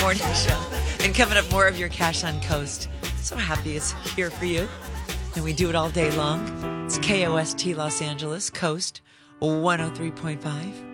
morning show. And coming up, more of your Cash on Coast. So happy it's here for you. And we do it all day long. It's KOST Los Angeles, Coast 103.5.